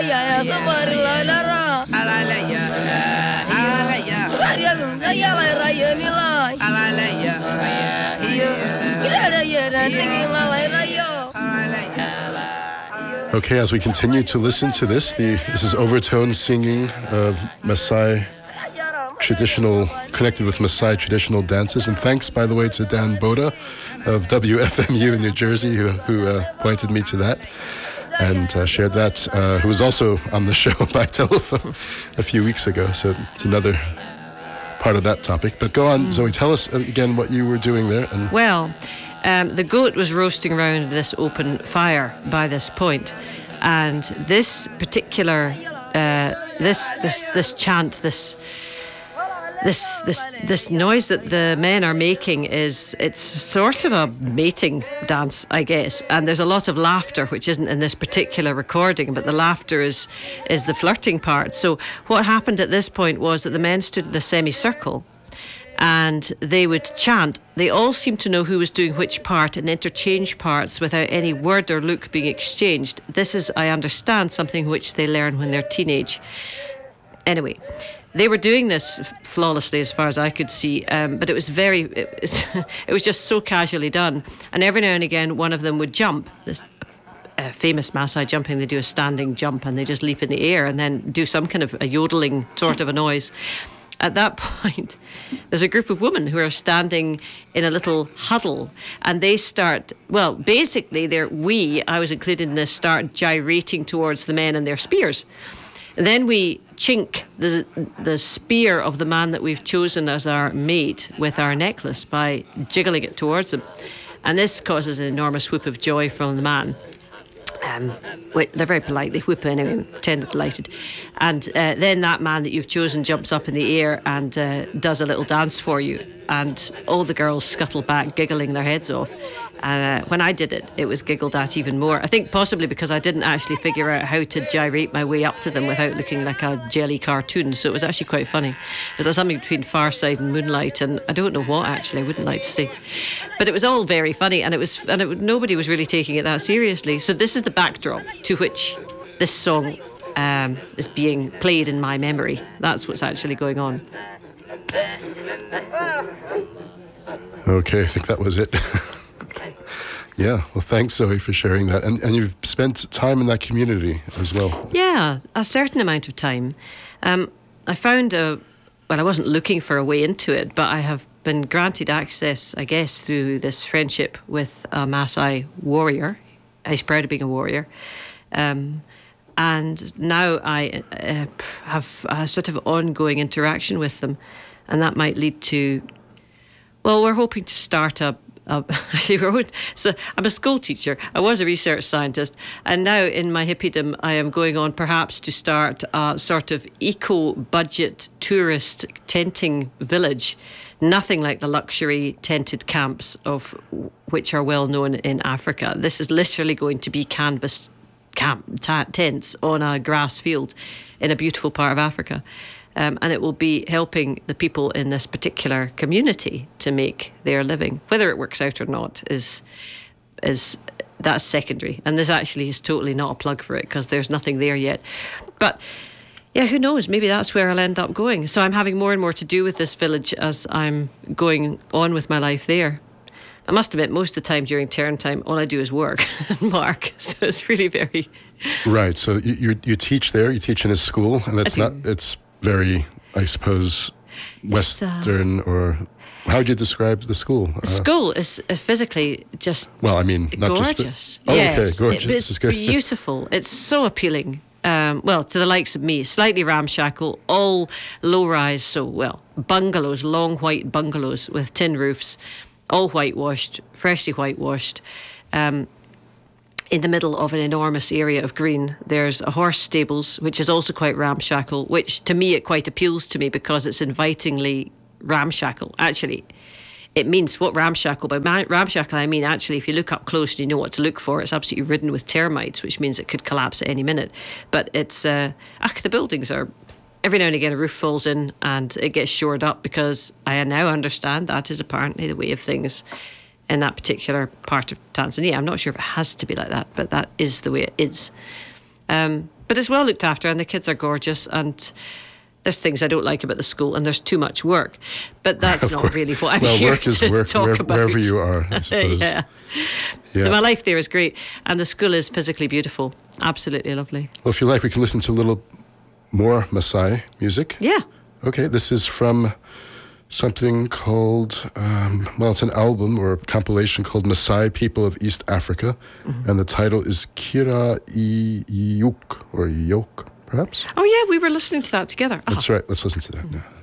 Okay, as we continue to listen to this is overtone singing of Maasai connected with Maasai traditional dances. And thanks, by the way, to Dan Boda of WFMU in New Jersey, who pointed me to that and shared that, who was also on the show by telephone a few weeks ago. So it's another part of that topic. But go on, Zoe, tell us again what you were doing there. Well, the goat was roasting around this open fire by this point, and this particular this chant, this noise that the men are making it's sort of a mating dance, I guess. And there's a lot of laughter, which isn't in this particular recording, but the laughter is the flirting part. So what happened at this point was that the men stood in a semicircle and they would chant. They all seemed to know who was doing which part and interchange parts without any word or look being exchanged. This is, I understand, something which they learn when they're teenage. Anyway, they were doing this flawlessly as far as I could see, but it was just so casually done. And every now and again, one of them would jump. This famous Maasai jumping, they do a standing jump and they just leap in the air and then do some kind of a yodeling sort of a noise. At that point, there's a group of women who are standing in a little huddle, and they start, well, basically, I was included in this, start gyrating towards the men and their spears. And then we chink the spear of the man that we've chosen as our mate with our necklace by jiggling it towards him. And this causes an enormous whoop of joy from the man. They're very polite, they whoop anyway, pretend delighted. And then that man that you've chosen jumps up in the air and does a little dance for you. And all the girls scuttle back, giggling their heads off. When I did it, it was giggled at even more. I think possibly because I didn't actually figure out how to gyrate my way up to them without looking like a jelly cartoon. So it was actually quite funny. It was something between Far Side and Moonlight, and I don't know what actually. I wouldn't like to say, but it was all very funny, and nobody was really taking it that seriously. So this is the backdrop to which this song is being played in my memory. That's what's actually going on. Okay, I think that was it. Yeah, well, thanks, Zoe, for sharing that. And you've spent time in that community as well. Yeah, a certain amount of time. I found I wasn't looking for a way into it, but I have been granted access, I guess, through this friendship with a Maasai warrior. He's proud of being a warrior. And now I have a sort of ongoing interaction with them. And that might lead to, well, we're hoping to start so I'm a school teacher. I was a research scientist, and now in my hippiedom I am going on perhaps to start a sort of eco-budget tourist tenting village, nothing like the luxury tented camps of which are well known in Africa. This is literally going to be canvas tents on a grass field in a beautiful part of Africa. And it will be helping the people in this particular community to make their living. Whether it works out or not is that's secondary. And this actually is totally not a plug for it because there's nothing there yet. But yeah, who knows? Maybe that's where I'll end up going. So I'm having more and more to do with this village as I'm going on with my life there. I must admit, most of the time during term time, all I do is work and mark. So it's really very... Right. So you teach there, you teach in a school, and it's very, I suppose, Western, or how would you describe the school? The school is physically just well, I mean, not gorgeous. Just yes. Okay, gorgeous. It's is good. Beautiful. It's so appealing. To the likes of me, slightly ramshackle, all low-rise, bungalows, long white bungalows with tin roofs, all whitewashed, freshly whitewashed. In the middle of an enormous area of green, there's a horse stables, which is also quite ramshackle, which to me, it quite appeals to me because it's invitingly ramshackle. Actually, it means what ramshackle, by ramshackle I mean actually if you look up close and you know what to look for, it's absolutely ridden with termites, which means it could collapse at any minute. But it's, the buildings are, every now and again a roof falls in and it gets shored up because I now understand that is apparently the way of things in that particular part of Tanzania. I'm not sure if it has to be like that, but that is the way it is. But it's well looked after, and the kids are gorgeous, and there's things I don't like about the school, and there's too much work. But that's not really what I'm here work is to work talk about. wherever you are, I suppose. Yeah. My life there is great, and the school is physically beautiful. Absolutely lovely. Well, if you like, we can listen to a little more Maasai music. Yeah. Okay, this is from something called, it's an album or a compilation called Maasai People of East Africa, and the title is Kira Iyuk, or Yoke, perhaps? Oh, yeah, we were listening to that together. That's right. Let's listen to that now.